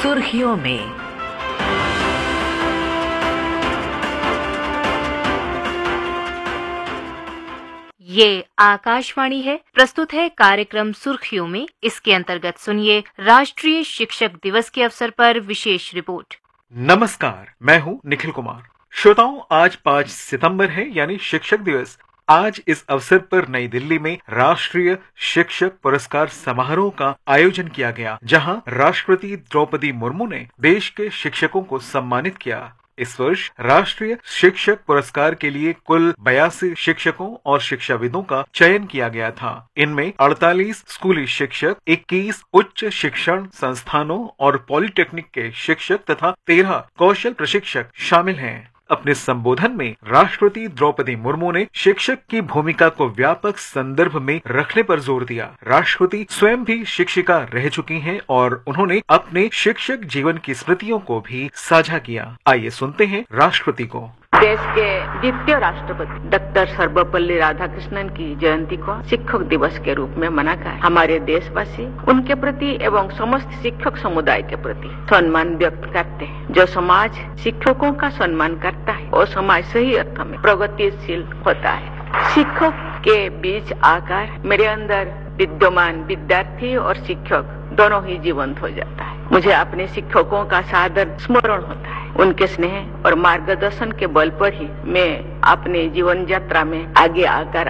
सुर्खियों में। ये आकाशवाणी है। प्रस्तुत है कार्यक्रम सुर्खियों में। इसके अंतर्गत सुनिए राष्ट्रीय शिक्षक दिवस के अवसर पर विशेष रिपोर्ट। नमस्कार, मैं हूं निखिल कुमार। श्रोताओं, आज 5 सितंबर है, यानी शिक्षक दिवस। आज इस अवसर पर नई दिल्ली में राष्ट्रीय शिक्षक पुरस्कार समारोह का आयोजन किया गया, जहां राष्ट्रपति द्रौपदी मुर्मू ने देश के शिक्षकों को सम्मानित किया। इस वर्ष राष्ट्रीय शिक्षक पुरस्कार के लिए कुल 82 शिक्षकों और शिक्षाविदों का चयन किया गया था। इनमें 48 स्कूली शिक्षक, 21 उच्च शिक्षण संस्थानों और पॉलिटेक्निक के शिक्षक तथा 13 कौशल प्रशिक्षक शामिल हैं। अपने संबोधन में राष्ट्रपति द्रौपदी मुर्मू ने शिक्षक की भूमिका को व्यापक संदर्भ में रखने पर जोर दिया। राष्ट्रपति स्वयं भी शिक्षिका रह चुकी हैं और उन्होंने अपने शिक्षक जीवन की स्मृतियों को भी साझा किया। आइए सुनते हैं राष्ट्रपति को। देश के द्वितीय राष्ट्रपति डॉक्टर सर्वपल्ली राधाकृष्णन की जयंती को शिक्षक दिवस के रूप में मनाकर हमारे देशवासी उनके प्रति एवं समस्त शिक्षक समुदाय के प्रति सम्मान व्यक्त करते हैं। जो समाज शिक्षकों का सम्मान करता है वो समाज सही अर्थ में प्रगतिशील होता है। शिक्षक के बीच आकर मेरे अंदर विद्यमान विद्यार्थी और शिक्षक दोनों ही जीवंत हो जाता है। मुझे अपने शिक्षकों का सादर स्मरण होता है। उनके स्नेह और मार्गदर्शन के बल पर ही मैं अपने जीवन यात्रा में आगे आकर